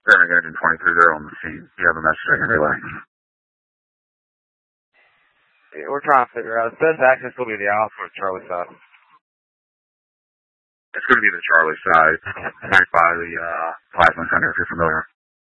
Seven Engine 23, on the scene. You have a message I can relay. Yeah, we're trying to figure out. It says access will be the Alpha or Charlie side. It's going to be the Charlie side, backed by the Plasma Center, if you're familiar.